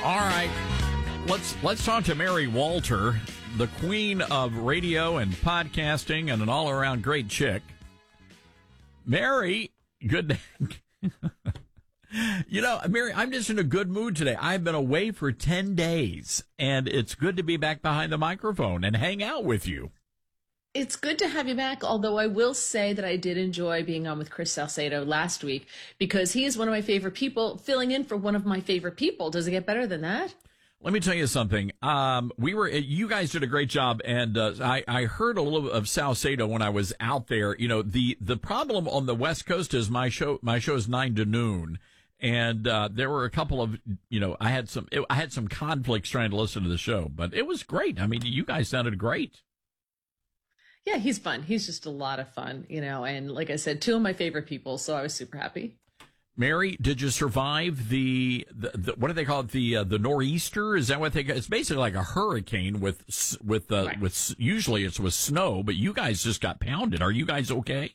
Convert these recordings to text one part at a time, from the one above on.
All right, let's talk to Mary Walter, the queen of radio and podcasting and an all-around great chick. Mary, good. Mary, I'm just in a good mood today. I've been away for 10 days, and it's good to be back behind the microphone and hang out with you. It's good to have you back, although I will say that I did enjoy being on with Chris Salcedo last week because he is one of my favorite people, filling in for one of my favorite people. Does it get better than that? Let me tell you something. You guys did a great job, and I heard a little of Salcedo when I was out there. You know, the problem on the West Coast is my show is 9 to noon. And there were a couple of, I had some conflicts trying to listen to the show, but it was great. I mean, you guys sounded great. Yeah, he's fun. He's just a lot of fun, and like I said, two of my favorite people, so I was super happy. Mary, did you survive the what do they call it? The nor'easter? Is that what they call it? It's basically like a hurricane with usually it's with snow, but you guys just got pounded. Are you guys okay?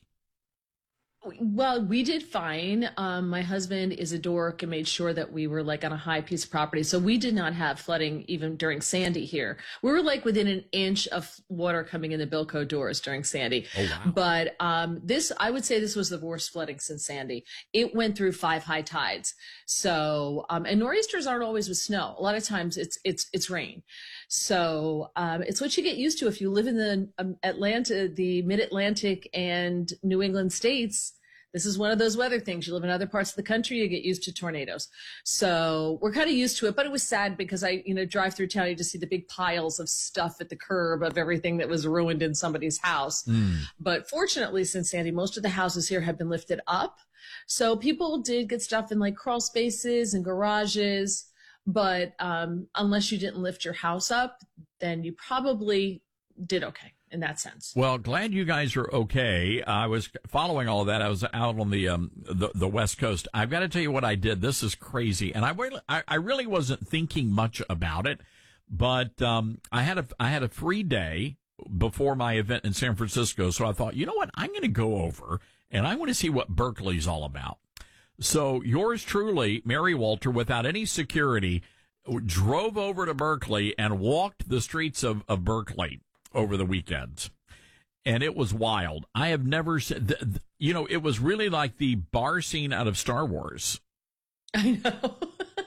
Well, we did fine. My husband is a dork and made sure that we were like on a high piece of property. So we did not have flooding even during Sandy here. We were like within an inch of water coming in the Bilco doors during Sandy. Oh, wow. But I would say this was the worst flooding since Sandy. It went through 5 high tides. So, and nor'easters aren't always with snow. A lot of times it's rain. So, it's what you get used to if you live in the the mid-Atlantic and New England states. This is one of those weather things. You live in other parts of the country, you get used to tornadoes. So we're kind of used to it, but it was sad because I, drive through town, you just see the big piles of stuff at the curb of everything that was ruined in somebody's house. But fortunately, since Sandy, most of the houses here have been lifted up. So people did get stuff in like crawl spaces and garages. But unless you didn't lift your house up, then you probably did okay in that sense. Well, glad you guys are okay. I was following all of that. I was out on the West Coast. I've got to tell you what I did. This is crazy, and I really wasn't thinking much about it, but I had a free day before my event in San Francisco, so I thought, you know what, I'm going to go over and I want to see what Berkeley's all about. So yours truly, Mary Walter, without any security, drove over to Berkeley and walked the streets of Berkeley over the weekends. And it was wild. I have never seen, it was really like the bar scene out of Star Wars. I know.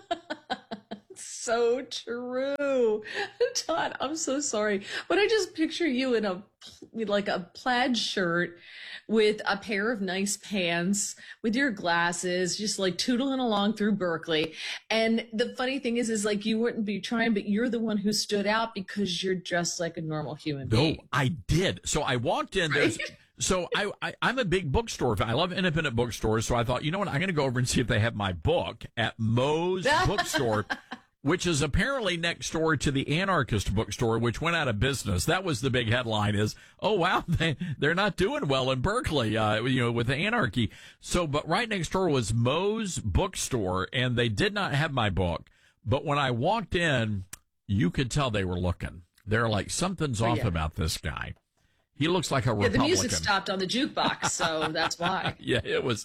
So true. Todd, I'm so sorry. But I just picture you in a plaid shirt with a pair of nice pants, with your glasses, just like tootling along through Berkeley. And the funny thing is like you wouldn't be trying, but you're the one who stood out because you're dressed like a normal human being. No, I did. So I walked in. Right? So I'm a big bookstore fan. I love independent bookstores. So I thought, you know what? I'm going to go over and see if they have my book at Moe's Bookstore. Which is apparently next door to the Anarchist bookstore, which went out of business. That was the big headline is, oh wow, they're not doing well in Berkeley, with the anarchy. So, but right next door was Moe's Bookstore, and they did not have my book. But when I walked in, you could tell they were looking. They're like, something's off about this guy. He looks like a Republican. The music stopped on the jukebox, so that's why. Yeah, it was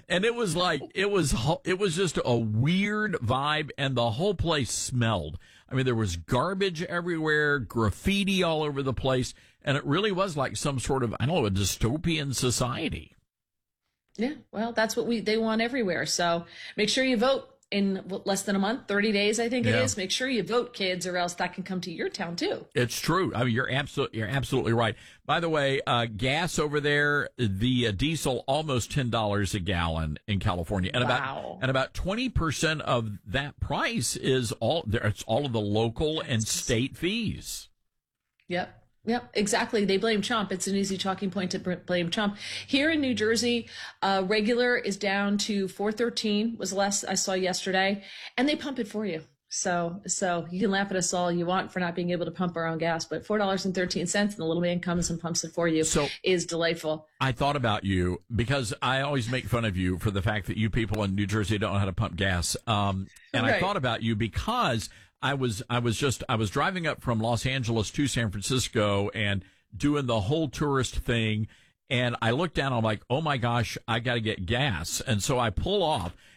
just a weird vibe, and the whole place smelled. I mean, there was garbage everywhere, graffiti all over the place, and it really was like some sort of, a dystopian society. Yeah, well, that's what they want everywhere. So make sure you vote. In less than a month, 30 days, I think it is. Make sure you vote, kids, or else that can come to your town too. It's true. I mean, you're absolutely right. By the way, gas over there, the diesel almost $10 a gallon in California, and about 20% of that price is it's all of the local and state fees. Yep, exactly. They blame Trump. It's an easy talking point to blame Trump. Here in New Jersey, regular is down to $4.13 was less I saw yesterday, and they pump it for you. So you can laugh at us all you want for not being able to pump our own gas, but $4.13 and the little man comes and pumps it for you is delightful. I thought about you because I always make fun of you for the fact that you people in New Jersey don't know how to pump gas. And right. I thought about you because I was driving up from Los Angeles to San Francisco and doing the whole tourist thing. And I looked down, I'm like, oh my gosh, I got to get gas. And so I pull off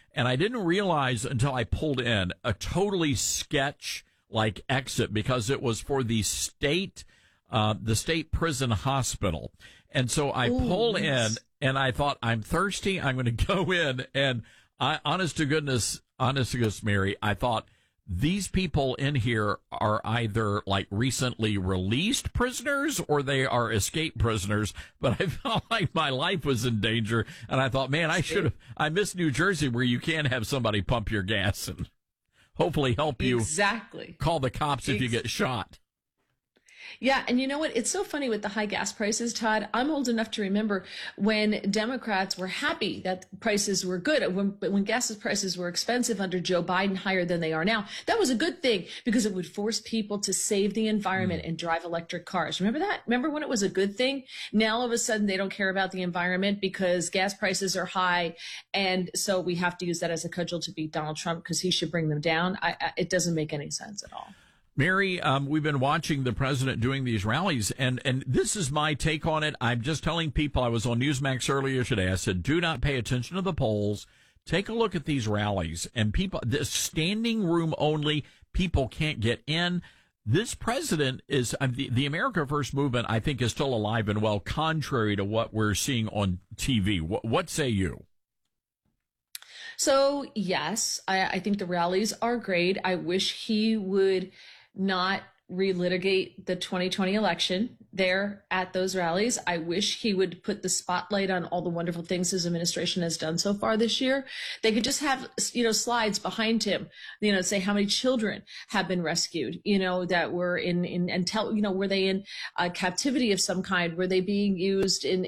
And I didn't realize until I pulled in a totally sketch like exit because it was for the state prison hospital. And so I pull in and I thought, I'm thirsty. I'm going to go in. And honest to goodness, Mary, I thought these people in here are either like recently released prisoners or they are escape prisoners. But I felt like my life was in danger. And I thought, man, I miss New Jersey where you can have somebody pump your gas and hopefully help you call the cops if you get shot. Yeah, and you know what? It's so funny with the high gas prices, Todd. I'm old enough to remember when Democrats were happy that prices were good, when gas prices were expensive under Joe Biden, higher than they are now. That was a good thing because it would force people to save the environment and drive electric cars. Remember that? Remember when it was a good thing? Now all of a sudden they don't care about the environment because gas prices are high, and so we have to use that as a cudgel to beat Donald Trump because he should bring them down. It doesn't make any sense at all. Mary, we've been watching the president doing these rallies, and this is my take on it. I'm just telling people, I was on Newsmax earlier today. I said, do not pay attention to the polls. Take a look at these rallies. And people, the standing room only, people can't get in. This president is, the America First movement, I think, is still alive and well, contrary to what we're seeing on TV. What say you? So, yes, I think the rallies are great. I wish he would not relitigate the 2020 election there at those rallies. I wish he would put the spotlight on all the wonderful things his administration has done so far this year. They could just have, slides behind him, say how many children have been rescued, that were were they in captivity of some kind? Were they being used in,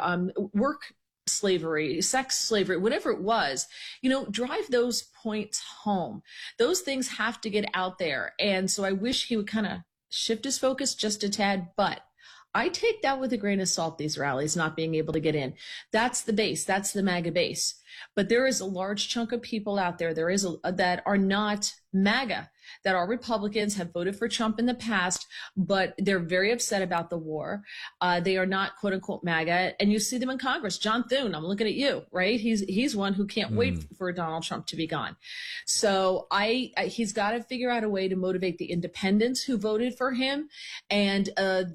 work slavery, sex slavery, whatever it was, drive those points home. Those things have to get out there. And so I wish he would kind of shift his focus just a tad, but I take that with a grain of salt, these rallies not being able to get in. That's the base. That's the MAGA base. But there is a large chunk of people out there, that are not MAGA, that are Republicans, have voted for Trump in the past, but they're very upset about the war. They are not quote unquote MAGA. And you see them in Congress. John Thune, I'm looking at you, right? He's one who can't wait for Donald Trump to be gone. So he's got to figure out a way to motivate the independents who voted for him and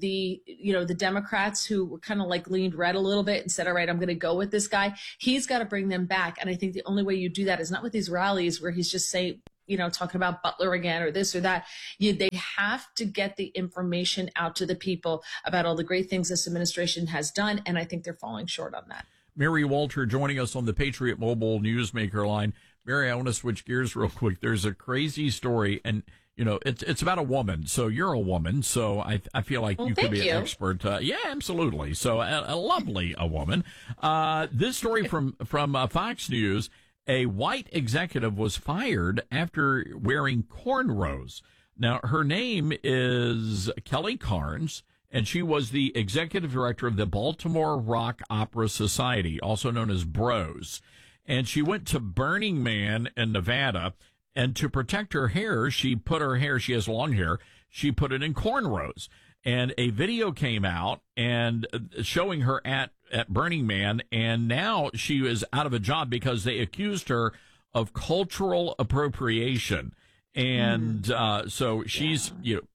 the Democrats who were kind of like leaned red a little bit and said, all right, I'm going to go with this guy. He's got to bring them back. And I think the only way you do that is not with these rallies where he's just saying, talking about Butler again or this or that. They have to get the information out to the people about all the great things this administration has done. And I think they're falling short on that. Mary Walter joining us on the Patriot Mobile Newsmaker line. Mary, I want to switch gears real quick. There's a crazy story, and it's about a woman. So you're a woman, so I feel like you could be an expert. Yeah, absolutely. So a lovely woman. This story from Fox News. A white executive was fired after wearing cornrows. Now, her name is Kelly Carnes, and she was the executive director of the Baltimore Rock Opera Society, also known as BROS. And she went to Burning Man in Nevada, and to protect her hair, she has long hair, she put it in cornrows. And a video came out and showing her at Burning Man, and now she is out of a job because they accused her of cultural appropriation. And so she's,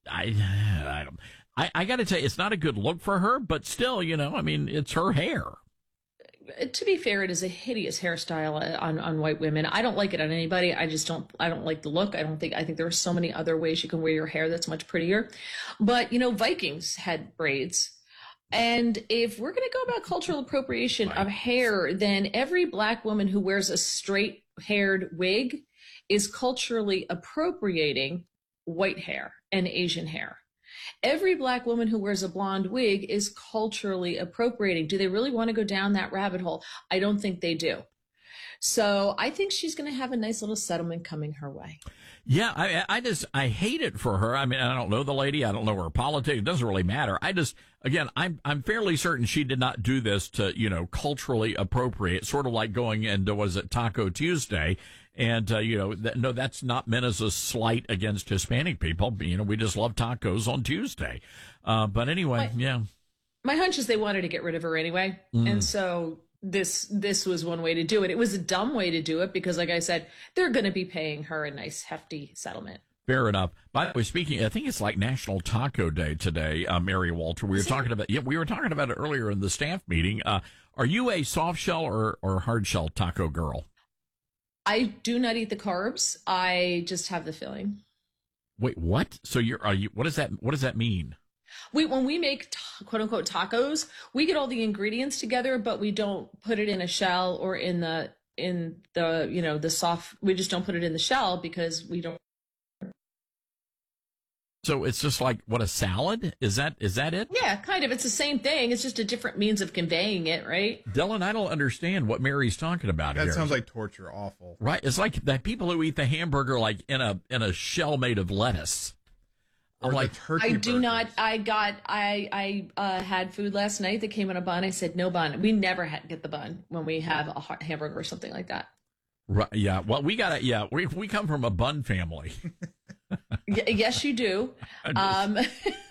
I got to tell you, it's not a good look for her, but still, it's her hair. To be fair, it is a hideous hairstyle on white women. I don't like it on anybody. I don't like the look. I think there are so many other ways you can wear your hair that's much prettier. But, Vikings had braids. And if we're going to go about cultural appropriation of hair, then every black woman who wears a straight haired wig is culturally appropriating white hair and Asian hair. Every black woman who wears a blonde wig is culturally appropriating. Do they really want to go down that rabbit hole? I don't think they do. So I think she's going to have a nice little settlement coming her way. Yeah, I hate it for her. I mean, I don't know the lady. I don't know her politics. It doesn't really matter. I'm fairly certain she did not do this to, culturally appropriate, sort of like going into, was it Taco Tuesday? And, no, that's not meant as a slight against Hispanic people. We just love tacos on Tuesday. But anyway, yeah. My hunch is they wanted to get rid of her anyway. And so this was one way to do it. It was a dumb way to do it because, like I said, they're going to be paying her a nice hefty settlement. Fair enough. By the way, speaking, I think it's like National Taco Day today, Mary Walter. We were talking about it earlier in the staff meeting. Are you a soft shell or hard shell taco girl? I do not eat the carbs. I just have the filling. Wait, what? So what does that mean? When we make quote unquote tacos, we get all the ingredients together, but we don't put it in a shell or in the the soft. We just don't put it in the shell because we don't. So it's just like a salad? Is that it? Yeah, kind of. It's the same thing. It's just a different means of conveying it, right? Dylan, I don't understand what Mary's talking about here. That sounds like torture. Awful. Right. It's like that people who eat the hamburger like in a shell made of lettuce. I'm like, turkey burgers. I had food last night that came in a bun. I said, no bun. We never get the bun when we have a hamburger or something like that. Right. Yeah. Well, we come from a bun family. Yes, you do. But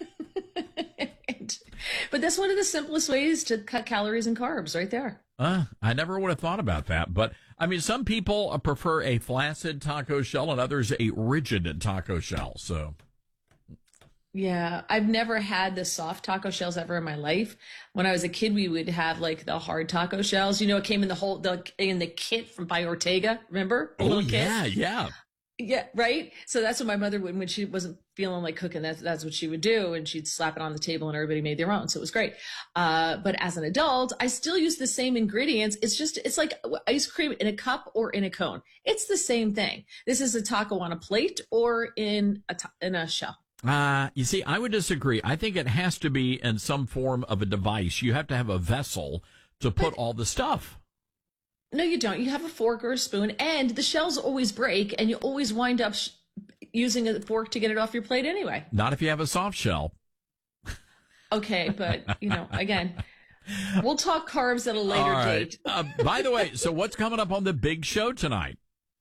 that's one of the simplest ways to cut calories and carbs right there. I never would have thought about that. But, I mean, some people prefer a flaccid taco shell and others a rigid taco shell. So, yeah, I've never had the soft taco shells ever in my life. When I was a kid, we would have like the hard taco shells. You know, it came in in the kit from by Ortega. Remember? Oh, yeah, yeah. Yeah, right. So that's what my mother would, when she wasn't feeling like cooking, that's what she would do, and she'd slap it on the table, and everybody made their own. So it was great. But as an adult, I still use the same ingredients. It's like ice cream in a cup or in a cone. It's the same thing. This is a taco on a plate or in a shell. You see, I would disagree. I think it has to be in some form of a device. You have to have a vessel to put all the stuff. No, you don't. You have a fork or a spoon, and the shells always break, and you always wind up using a fork to get it off your plate anyway. Not if you have a soft shell. Okay, but, again, we'll talk carbs at a later date. By the way, so what's coming up on the big show tonight?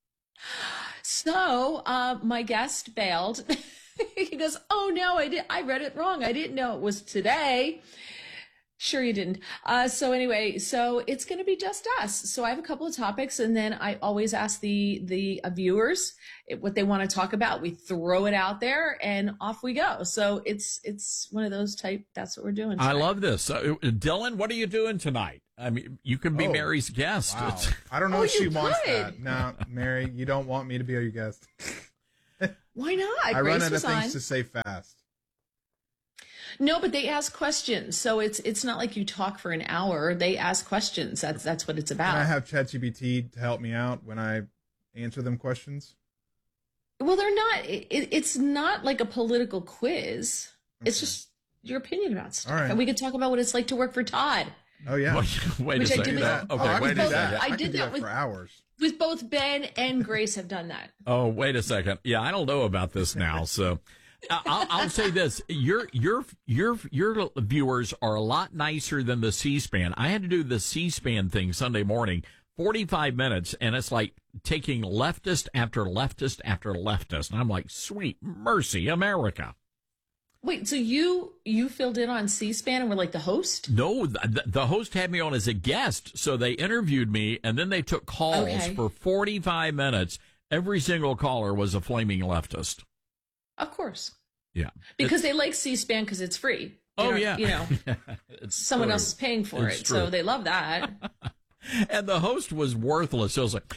So, my guest bailed. He goes, oh, no, I read it wrong. I didn't know it was today. Sure you didn't. So anyway, so it's going to be just us. So I have a couple of topics, and then I always ask the viewers what they want to talk about. We throw it out there, and off we go. So it's one of those type. That's what we're doing tonight. I love this. Dylan, what are you doing tonight? I mean, you can be Mary's guest. Wow. I don't know if she wants that. No, Mary, you don't want me to be your guest. Why not? I run out of things to say fast. No, but they ask questions, so it's not like you talk for an hour. They ask questions. That's what it's about. Can I have ChatGPT to help me out when I answer them questions? Well, they're not. It's not like a political quiz. Okay. It's just your opinion about stuff, right. And we could talk about what it's like to work for Todd. Oh yeah, wait a second. I did that for hours. With both Ben and Grace have done that. Oh, wait a second. Yeah, I don't know about this now, so. I'll say this: your viewers are a lot nicer than the C-SPAN. I had to do the C-SPAN thing Sunday morning, 45 minutes, and it's like taking leftist after leftist after leftist, and I'm like, sweet mercy, America. Wait, so you filled in on C-SPAN and were like the host? No, the host had me on as a guest, so they interviewed me, and then they took calls for 45 minutes. Every single caller was a flaming leftist. Of course. Yeah. Because they like C-SPAN because it's free. Someone else is paying for it. True. So they love that. And the host was worthless. It was like,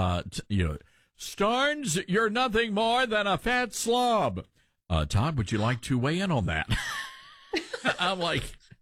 Starnes, you're nothing more than a fat slob. Todd, would you like to weigh in on that? I'm like,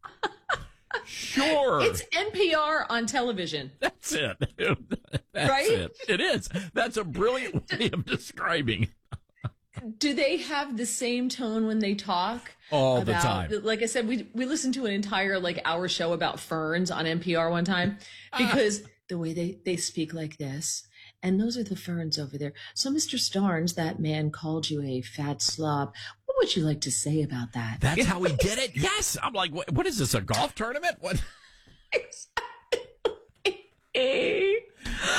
sure. It's NPR on television. That's it. That's right? it. It is. That's a brilliant way of describing. Do they have the same tone when they talk? All the time. Like I said, we listened to an entire hour show about ferns on NPR one time because the way they speak like this, and those are the ferns over there. So, Mr. Starnes, that man called you a fat slob. What would you like to say about that? That's how he did it? Yes. I'm like, what is this, a golf tournament? What?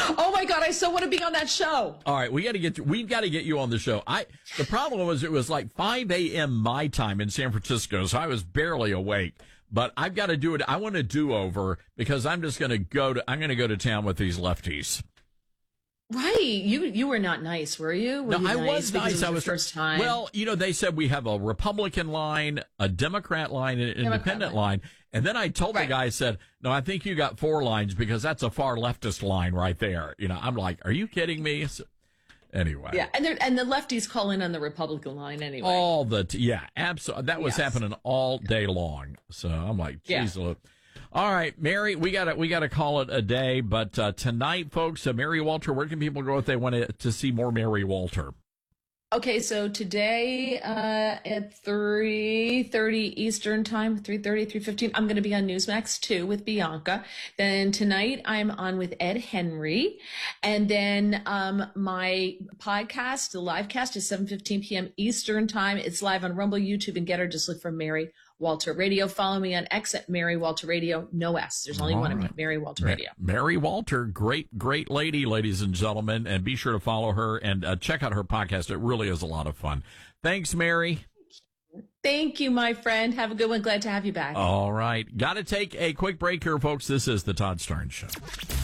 Oh my God, I so want to be on that show. All right, we've got to get you on the show. The problem was it was like 5 a.m. my time in San Francisco, so I was barely awake. But I've got to do it. I want a do-over because I'm just going to go to town with these lefties. Right. You were not nice, were you? No, I was nice. I was first time. Well, they said we have a Republican line, a Democrat line, and an independent line. And then I told the guy, I said, no, I think you got 4 lines because that's a far leftist line right there. I'm like, are you kidding me? So, anyway. Yeah. And the lefties call in on the Republican line anyway. Absolutely. That was happening all day long. So I'm like, geez, look. All right, Mary, we gotta call it a day. But tonight, folks, Mary Walter, where can people go if they want to see more Mary Walter? Okay, so today at 3:30 Eastern time, 3:15, I'm going to be on Newsmax 2 with Bianca. Then tonight I'm on with Ed Henry. And then my podcast, the live cast, is 7:15 p.m. Eastern time. It's live on Rumble, YouTube, and Getter. Just look for Mary Walter Radio. Follow me on X at Mary Walter Radio. No S. There's only one of me, Mary Walter Radio. Mary Walter, great lady, ladies and gentlemen. And be sure to follow her and check out her podcast. It really is a lot of fun. Thanks, Mary. Thank you, my friend. Have a good one. Glad to have you back. All right. Got to take a quick break here, folks. This is the Todd Starnes Show.